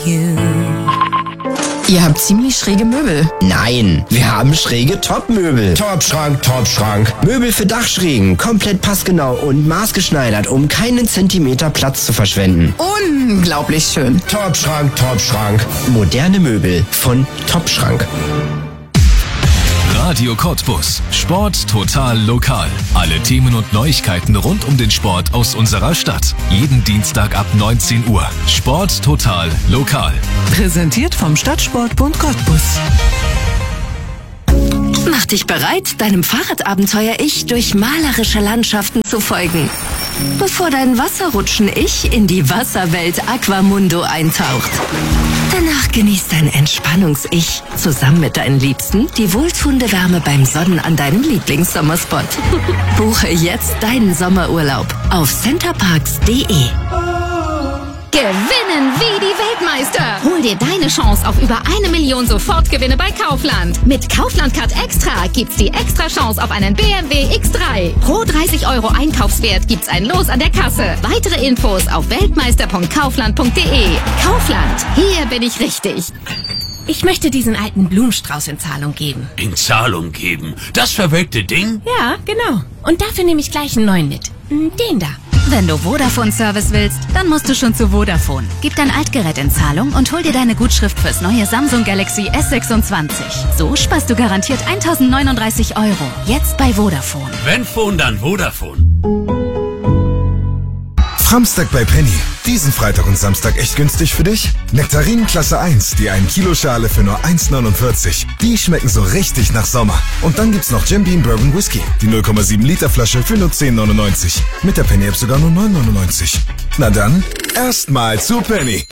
Ihr habt ziemlich schräge Möbel. Nein, wir haben schräge Top-Möbel. Top-Schrank, Top-Schrank. Möbel für Dachschrägen, komplett passgenau und maßgeschneidert, um keinen Zentimeter Platz zu verschwenden. Unglaublich schön. Top-Schrank, Top-Schrank. Moderne Möbel von Top-Schrank. Radio Cottbus. Sport total lokal. Alle Themen und Neuigkeiten rund um den Sport aus unserer Stadt. Jeden Dienstag ab 19 Uhr. Sport total lokal. Präsentiert vom Stadtsportbund Cottbus. Mach dich bereit, deinem Fahrradabenteuer-Ich durch malerische Landschaften zu folgen. Bevor dein Wasserrutschen-Ich in die Wasserwelt Aquamundo eintaucht. Danach genießt dein Entspannungs-Ich zusammen mit deinen Liebsten die wohltuende Wärme beim Sonnen an deinem Lieblingssommerspot. Buche jetzt deinen Sommerurlaub auf centerparks.de. Gewinnen wie die Weltmeister. Hol dir deine Chance auf über 1 Million Sofortgewinne bei Kaufland. Mit Kaufland Card Extra gibt's die extra Chance auf einen BMW X3. Pro 30 € Einkaufswert gibt's ein Los an der Kasse. Weitere Infos auf weltmeister.kaufland.de. Kaufland, hier bin ich richtig. Ich möchte diesen alten Blumenstrauß in Zahlung geben. In Zahlung geben? Das verwelkte Ding? Ja, genau. Und dafür nehme ich gleich einen neuen mit. Den da. Wenn du Vodafone-Service willst, dann musst du schon zu Vodafone. Gib dein Altgerät in Zahlung und hol dir deine Gutschrift fürs neue Samsung Galaxy S26. So sparst du garantiert 1.039 €. Jetzt bei Vodafone. Wenn Phone, dann Vodafone. Samstag bei Penny. Diesen Freitag und Samstag echt günstig für dich? Nektarinen Klasse 1, die 1 Kilo Schale für nur 1,49. Die schmecken so richtig nach Sommer. Und dann gibt's noch Jim Beam Bourbon Whisky, die 0,7 Liter Flasche für nur 10,99. Mit der Penny App sogar nur 9,99. Na dann, erstmal zu Penny.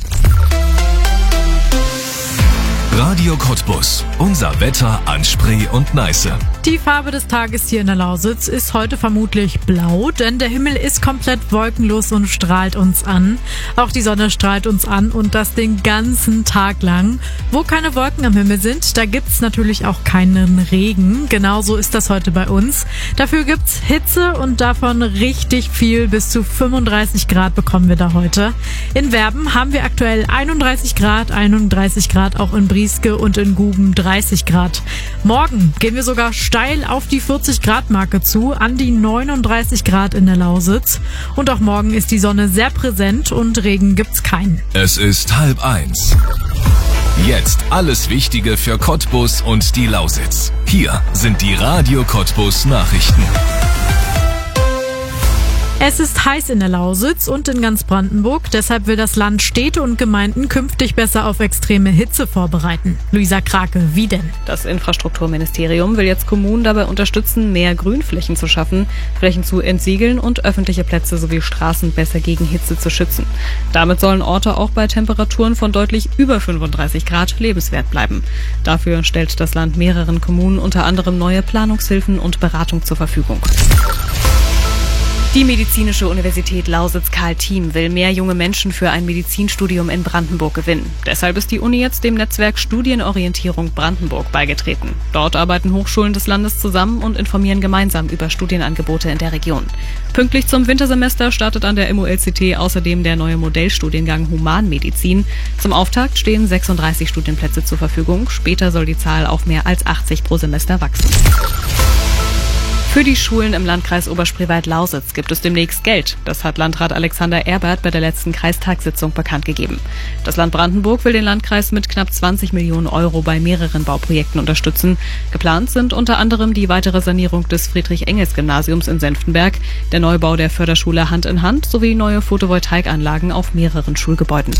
Radio Cottbus. Unser Wetter an Spree und Neiße. Die Farbe des Tages hier in der Lausitz ist heute vermutlich blau, denn der Himmel ist komplett wolkenlos und strahlt uns an. Auch die Sonne strahlt uns an und das den ganzen Tag lang. Wo keine Wolken am Himmel sind, da gibt's natürlich auch keinen Regen. Genauso ist das heute bei uns. Dafür gibt's Hitze und davon richtig viel. Bis zu 35 Grad bekommen wir da heute. In Werben haben wir aktuell 31 Grad auch in Brieske und in Guben 30 Grad. Morgen gehen wir sogar steil auf die 40 Grad Marke zu, an die 39 Grad in der Lausitz. Und auch morgen ist die Sonne sehr präsent und Regen gibt's keinen. Es ist 12:30. Jetzt alles Wichtige für Cottbus und die Lausitz. Hier sind die Radio Cottbus Nachrichten. Es ist heiß in der Lausitz und in ganz Brandenburg. Deshalb will das Land Städte und Gemeinden künftig besser auf extreme Hitze vorbereiten. Luisa Krake, wie denn? Das Infrastrukturministerium will jetzt Kommunen dabei unterstützen, mehr Grünflächen zu schaffen, Flächen zu entsiegeln und öffentliche Plätze sowie Straßen besser gegen Hitze zu schützen. Damit sollen Orte auch bei Temperaturen von deutlich über 35 Grad lebenswert bleiben. Dafür stellt das Land mehreren Kommunen unter anderem neue Planungshilfen und Beratung zur Verfügung. Die Medizinische Universität Lausitz-Karl-Thiem will mehr junge Menschen für ein Medizinstudium in Brandenburg gewinnen. Deshalb ist die Uni jetzt dem Netzwerk Studienorientierung Brandenburg beigetreten. Dort arbeiten Hochschulen des Landes zusammen und informieren gemeinsam über Studienangebote in der Region. Pünktlich zum Wintersemester startet an der MULCT außerdem der neue Modellstudiengang Humanmedizin. Zum Auftakt stehen 36 Studienplätze zur Verfügung. Später soll die Zahl auf mehr als 80 pro Semester wachsen. Für die Schulen im Landkreis Oberspreewald-Lausitz gibt es demnächst Geld. Das hat Landrat Alexander Erbert bei der letzten Kreistagssitzung bekannt gegeben. Das Land Brandenburg will den Landkreis mit knapp 20 Millionen € bei mehreren Bauprojekten unterstützen. Geplant sind unter anderem die weitere Sanierung des Friedrich-Engels-Gymnasiums in Senftenberg, der Neubau der Förderschule Hand in Hand sowie neue Photovoltaikanlagen auf mehreren Schulgebäuden.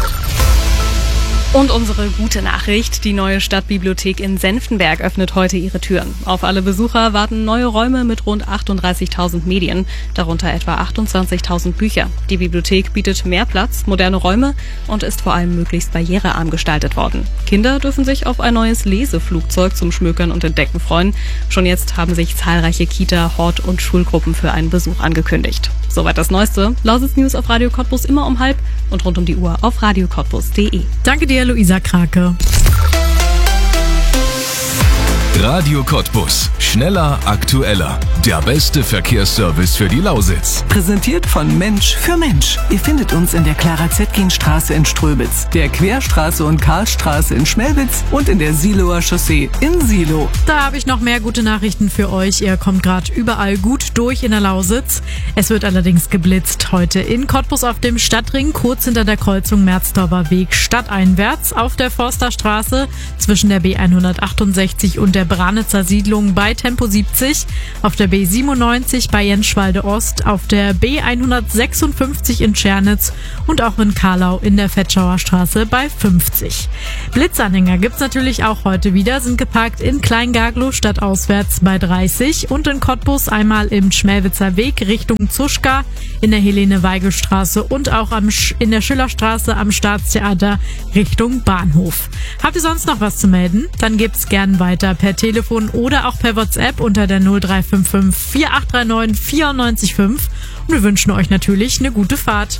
Und unsere gute Nachricht, die neue Stadtbibliothek in Senftenberg öffnet heute ihre Türen. Auf alle Besucher warten neue Räume mit rund 38.000 Medien, darunter etwa 28.000 Bücher. Die Bibliothek bietet mehr Platz, moderne Räume und ist vor allem möglichst barrierearm gestaltet worden. Kinder dürfen sich auf ein neues Leseflugzeug zum Schmökern und Entdecken freuen. Schon jetzt haben sich zahlreiche Kita-, Hort- und Schulgruppen für einen Besuch angekündigt. Soweit das Neueste. Lausitz News auf Radio Cottbus immer um 12:30 und rund um die Uhr auf radiocottbus.de. Danke dir, Luisa Krake. Radio Cottbus. Schneller, aktueller. Der beste Verkehrsservice für die Lausitz. Präsentiert von Mensch für Mensch. Ihr findet uns in der Clara-Zetkin-Straße in Ströbitz, der Querstraße und Karlstraße in Schmelwitz und in der Siloer Chaussee in Silo. Da habe ich noch mehr gute Nachrichten für euch. Ihr kommt gerade überall gut durch in der Lausitz. Es wird allerdings geblitzt heute in Cottbus auf dem Stadtring, kurz hinter der Kreuzung Merzdorfer Weg stadteinwärts, auf der Forsterstraße zwischen der B168 und der Branitzer Siedlung bei Tempo 70, auf der B97 bei Jenschwalde Ost, auf der B156 in Tschernitz und auch in Karlau in der Vetschauer Straße bei 50. Blitzanhänger gibt's natürlich auch heute wieder, sind geparkt in Kleingaglow stadtauswärts bei 30 und in Cottbus einmal im Schmelwitzer Weg Richtung Zuschka, in der Helene-Weigel-Straße und auch in der Schillerstraße am Staatstheater Richtung Bahnhof. Habt ihr sonst noch was zu melden? Dann gebt's gern weiter per Telefon oder auch per WhatsApp unter der 0355 4839 945 und wir wünschen euch natürlich eine gute Fahrt.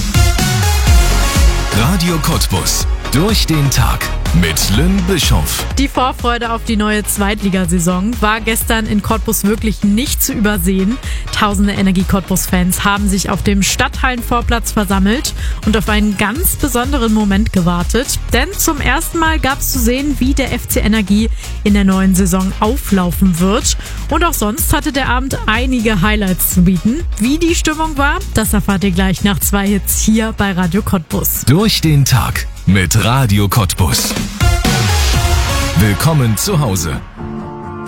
Radio Cottbus. Durch den Tag mit Lynn Bischoff. Die Vorfreude auf die neue Zweitligasaison war gestern in Cottbus wirklich nicht zu übersehen. Tausende Energie-Cottbus-Fans haben sich auf dem Stadthallenvorplatz versammelt und auf einen ganz besonderen Moment gewartet. Denn zum ersten Mal gab es zu sehen, wie der FC Energie in der neuen Saison auflaufen wird. Und auch sonst hatte der Abend einige Highlights zu bieten. Wie die Stimmung war, das erfahrt ihr gleich nach 2 Hits hier bei Radio Cottbus. Durch den Tag mit Radio Cottbus. Willkommen zu Hause.